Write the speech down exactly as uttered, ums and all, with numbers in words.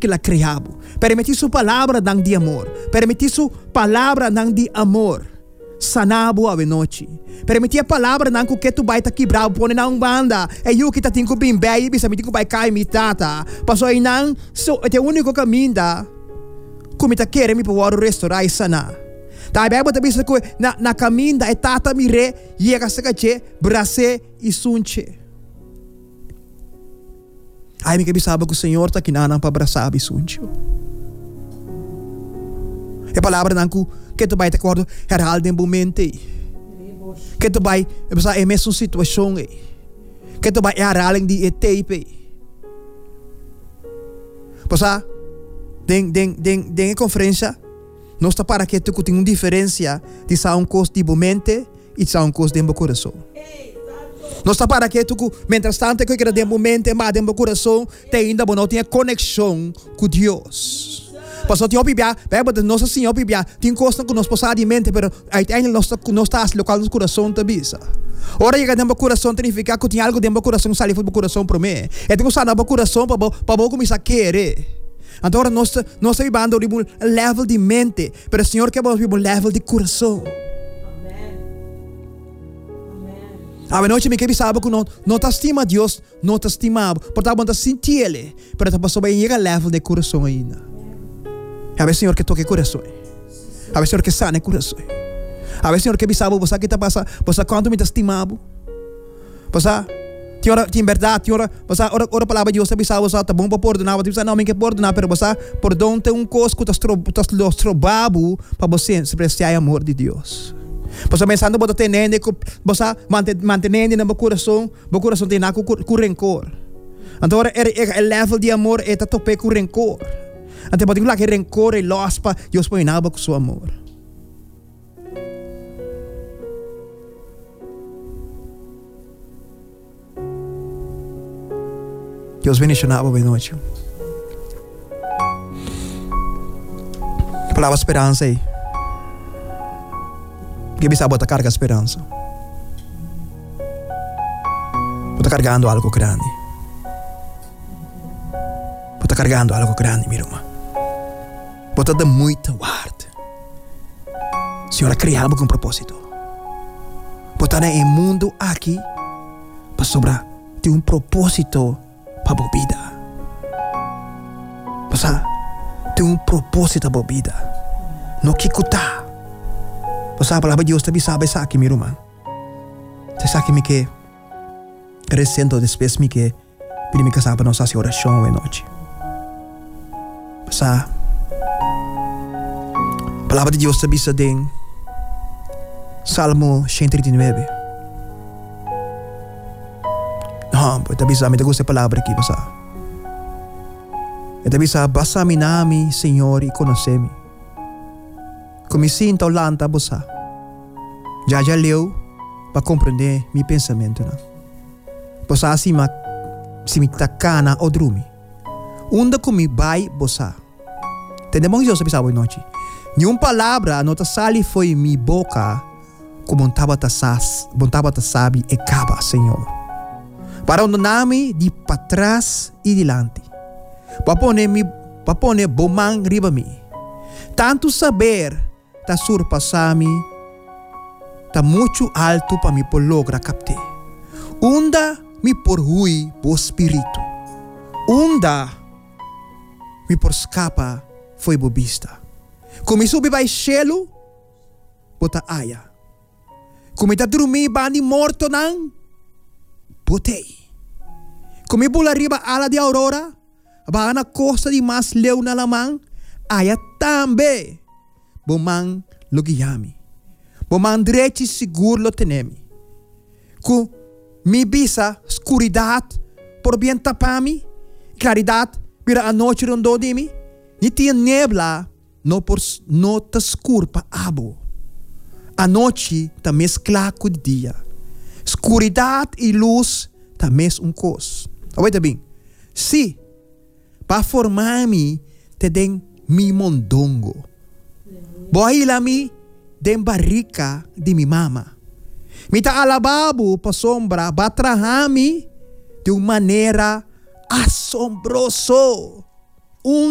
que la criado. Permitir su palabra dan de amor. Permitir su palabra dan de amor. Sanabo a noite. Permitir a palavra não que tu vai tá quebrado, põe na banda. É eu que tá tendo bem bem, bisa me vai cair me tata. Passou aí não, so é o único caminho da. Como tá querendo me para o restaurar e sanar. Tá bem, mas bisa que na na caminho da tata me re, chega se cache, brace e sunche. Aí me que bisaba que o Senhor tá aqui na para abraçar e sunche. É palavra não que tu vai te acordo herhalde em momento. Que tu vai, é a mesma situação. Que tu vai herhalde de etapa. Pois den den den den conferência não está para que tu tenha uma diferença de só um custo de momento e só um custo de meu coração. Não está para que tu, mientras tanto que de momento mas de meu coração, te ainda não tenha conexão com Deus. Pastor, tinha opibia, bem, nossa senhora opibia, tem coisa que nós passamos de mente, mas ainda nós nós está local no coração também. Ora chega dentro do coração significa que tem algo dentro do coração sai do coração para mim. É tem que usar no coração para para começar a querer. Então nós nós vivendo um level de mente, mas o Senhor quer um level de coração. Amém. Amém. A noite me que sabe que não não te estima Deus, não te estima, portanto não sentir ele, mas tá passou bem chega level de coração ainda. A ver, Senhor, que toque coração. A ver, Senhor, que sane coração. A ver, Senhor, que bisabo, você que está passando, você quanto me está estimado. Você, tem hora, tem verdade, tem hora, você, ora, ora palavra de Deus, bisabo, você está bom para perdonar, você não me quer perdonar, mas você, perdão tem um coisa que está estrobado para você apreciar o amor de Deus. Você pensando, você tem nene, você mantém no meu coração, meu coração tem nada com rancor. Então, o level de amor é tope com rancor. Até pode falar que rancor e lospa, Deus põe nada com seu amor. Deus bendiga boa noite. Palavra esperança aí. Que bisa bota carga esperança. Bota carregando algo grande. Bota carregando algo grande, minha irmã. Bota de muita guarda. Senhora criava com propósito. Bota no mundo aqui para sobrar de um propósito para a vida. Bota tem um propósito para a vida. Não que cutar. Bota a palavra de Deus também sabe isso aqui, minha irmã. Você sabe que recento depois me que pedi me casar para nossa oração hoje noite. Bota a palavra de Deus também sabe em Salmo cento e trinta e nove. Não, eu também sabe, eu gosto da palavra aqui, basta. Eu também sabe, basta me name, Senhor, e conhecer-me. Como me sinto lanta, basta. Já já leu para compreender meu pensamento, não? Basta assim, se me tacana ou dorme. Onde comi vai, basta. Entendemos que Deus sabe hoje noite. Nenhuma palavra não sale foi minha boca como estava a sabe e acaba, Senhor. Para o nome de para trás e dilante. Para poner me, para poner bomang riba mi. Tanto saber ta surpassar-me, ta muito alto para me por logra capte. Unda me por hui o espírito. Unda me por escapa foi bobista. Como subi vai cielo, bota aia. Como está dormir bani morto não, botei. Como bula riba ala de aurora, ba na costa de mas leu na lamang, aia também. Bomang logiami. Bomang direito seguro lo tenemi. Com mi bisa escuridade por bien tapami, claridade vira a noite rondou de mi, ni tinha nebla no por no te escuro pa abo. A noite tá mesclar com o dia. Escuridade e luz tá mes um cos. Ouvita bem. Se para formar-me te den mi mondongo. Bohila-me den barrica de mi mama. Me tá alababo pa sombra batrahami de uma maneira assombroso. Um